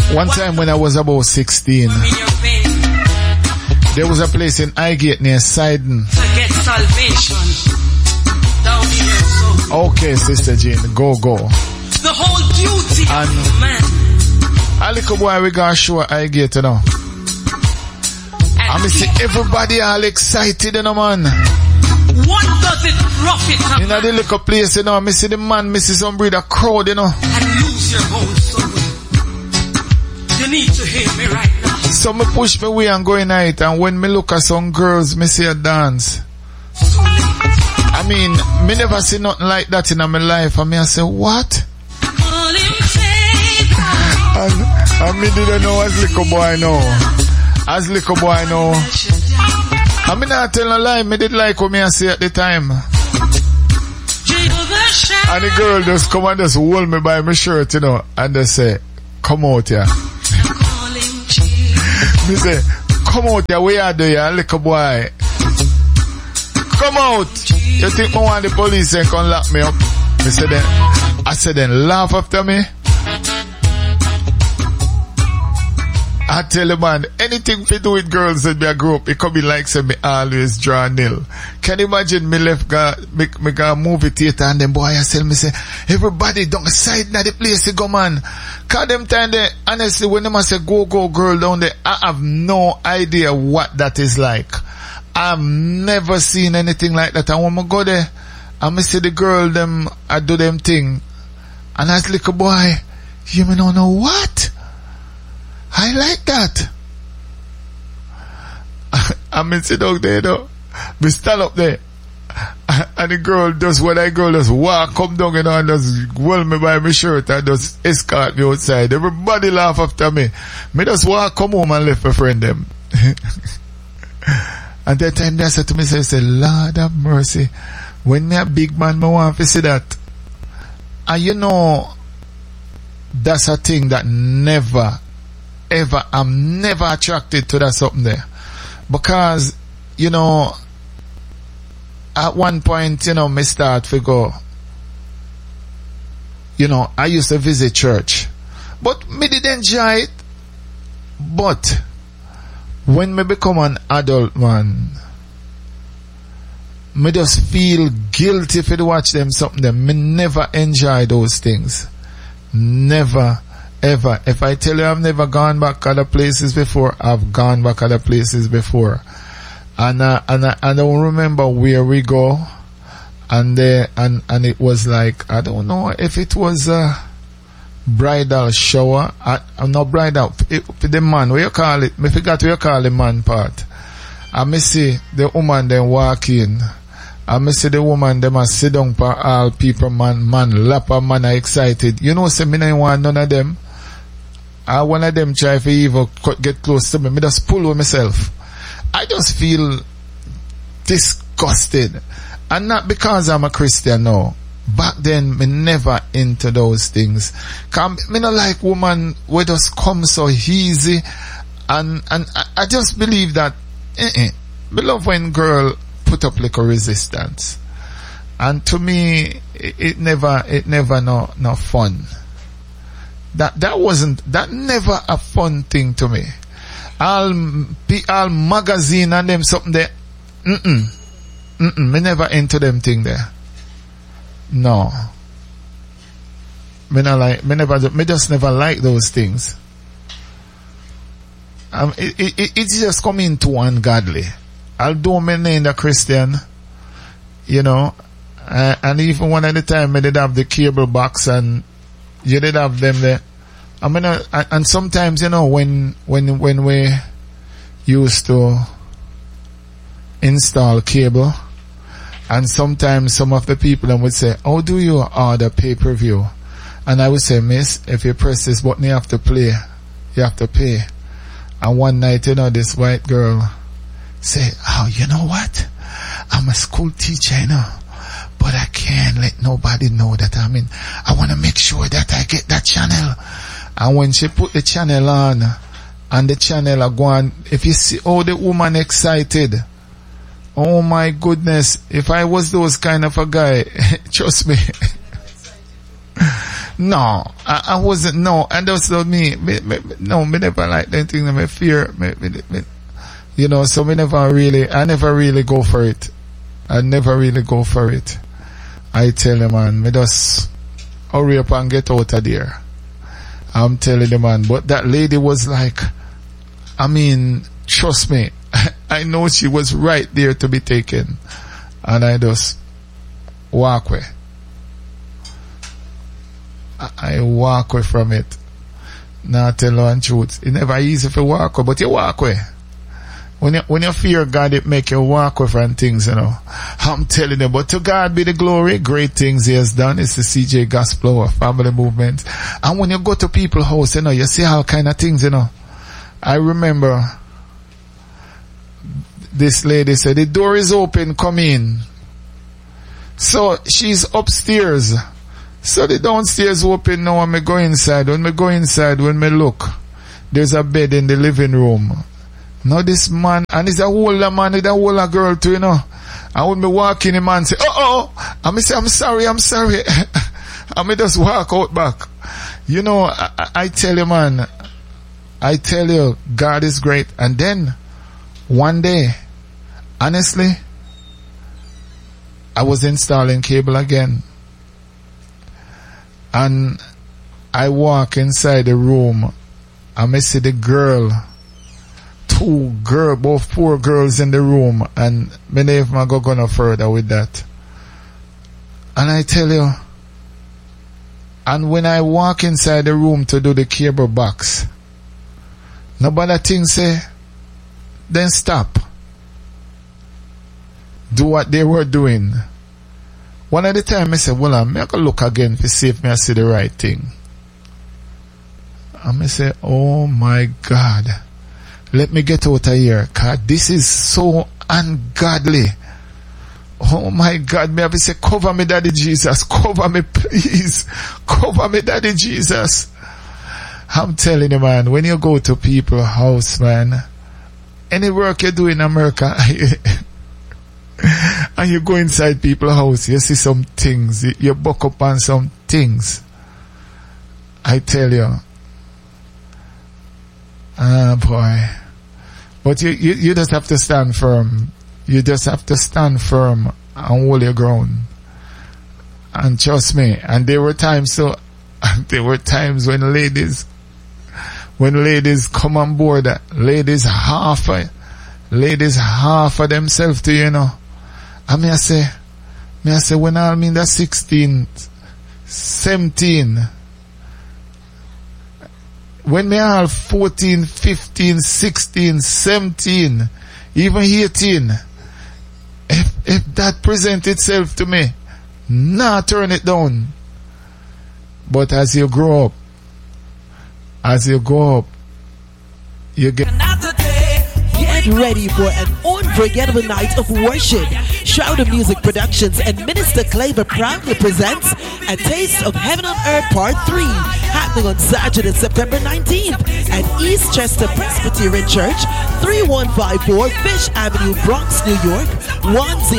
One time when I was about 16, there was a place in Highgate near Sidon. Forget salvation. Okay, Sister Jean, go. The whole duty of man. A little boy we got show Highgate, you know. And me see everybody all excited, you know, man. What does it profit? In the little place, you know, me see the man, me see some breeder crowd, you know. And lose your own soul. You need to hear me right now. So me push me way and go in it, and when me look at some girls, me see a dance. I mean, me never see nothing like that in my life, and me I say, what? And me didn't know as little boy know. As little boy know. I mean, I tell a lie, me did like what me I say at the time. And the girl just come and just hold me by my shirt, you know, and they say, come out here. Me say, come out here, where are you, little boy? Come out! You think me want the police and come lock me up? Me say then, I said then laugh after me. I tell you, man, anything to do with girls that me I grew up, it could be like say me always draw nil. Can you imagine me left me go movie theater and then boy I tell me say, everybody down the side now the place to go, man. Cause them time there, honestly, when them say go girl down there, I have no idea what that is like. I've never seen anything like that. And when I go there, I see the girl them, I do them thing. And as little boy, you may not know what? I like that. I sit down there though. We stand up there. And the girl does what I girl just walk, come down, you know, and just hold me by my shirt and just escort me outside. Everybody laugh after me. Me just walk, come home and left my friend them. And that time they said to me, say, Lord have mercy. When me a big man, me want to see that. And you know, that's a thing that never, ever, I'm never attracted to that something there. Because, you know, at one point, you know, me start to go, you know, I used to visit church. But me did enjoy it. But when me become an adult man, me just feel guilty if I watch them something them. Me never enjoy those things. Never, ever. If I tell you I've never gone back other places before, I've gone back other places before. And I don't remember where we go. And it was like, I don't know if it was a bridal shower. Not bridal, the man, what you call it? I forgot what you call the man part. And me see the woman then walk in. And me see the woman them a sit down for all people, man lap and man are excited. You know, say me don't want none of them. One of them try to even get close to me. Me just pull with myself. I just feel disgusted. And not because I'm a Christian, no. Back then, me never into those things. Cause me not like woman where just come so easy. And I just believe that, me love when girl put up like a resistance. And to me, it never no fun. That never a fun thing to me. All magazine and them something there. Me never into them thing there. No. Me just never like those things. It's just coming too ungodly. Although me name the Christian, you know, and even one at the time me did have the cable box and you did have them there. I mean, and sometimes, you know, when we used to install cable, and sometimes some of the people then would say, how do you order pay-per-view? And I would say, miss, if you press this button, you have to play. You have to pay. And one night, you know, this white girl say, oh, you know what? I'm a school teacher, you know, but I can't let nobody know that I'm in. I want to make sure that I get that channel. And when she put the channel on, and the channel are going, if you see all the woman excited, oh my goodness, if I was those kind of a guy, trust me. No, I wasn't, no, and also me never like that thing, me fear, you know, so I never really go for it. I tell you, man, me just hurry up and get out of there. I'm telling you, man, but that lady was like, I mean, trust me, I know she was right there to be taken, and I just walk away. I walk away from it. Now tell you the truth. It's never easy to walk away, but you walk away. When you fear God, it make you walk away from things, you know. I'm telling you, but to God be the glory. Great things He has done. It's the CJ Gospel family movement. And when you go to people's house, you know, you see all kind of things, you know. I remember this lady said, the door is open, come in. So she's upstairs. So the downstairs open now and me go inside. When me look, there's a bed in the living room. Now this man, and he's a older man with a older girl too, you know. And when me walk in, the man say, and me say, I'm sorry. and me just walk out back. You know, I tell you, man, God is great. And then, one day, honestly, I was installing cable again. And I walk inside the room and I see the girl, about 4 girls in the room, and many of them go no further with that. And I tell you, and when I walk inside the room to do the cable box, nobody thinks say, then stop. Do what they were doing. One at the time I said, well, I'm going to look again to see if I see the right thing. And I say, oh my God, let me get out of here, because this is so ungodly. Oh my God, may I say, cover me, Daddy Jesus, cover me, please, cover me, Daddy Jesus. I'm telling you, man, when you go to people's house, man, any work you do in America, and you go inside people's house, you see some things, you buck up on some things. I tell you. Ah, boy. But you just have to stand firm. You just have to stand firm and hold your ground. And trust me, and there were times when ladies come on board, ladies half of themselves to, you know. And I say, when I'm in the 16, 17, when me all 14, 15, 16, 17, even 18, if that present itself to me, nah, turn it down. But as you grow up, you get ready for an unforgettable night of worship. Shroud of Music Productions and Minister Claver proudly presents A Taste of Heaven on Earth Part 3, happening on Saturday, September 19th at East Chester Presbyterian Church, 3154 Fish Avenue, Bronx, New York, 10